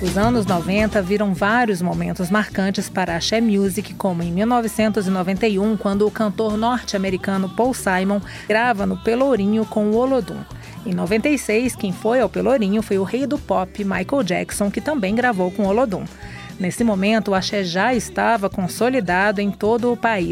Os anos 90 viram vários momentos marcantes para a axé music, como em 1991, quando o cantor norte-americano Paul Simon grava no Pelourinho com o Olodum. Em 96, quem foi ao Pelourinho foi o rei do pop, Michael Jackson, que também gravou com o Olodum. Nesse momento, o axé já estava consolidado em todo o país.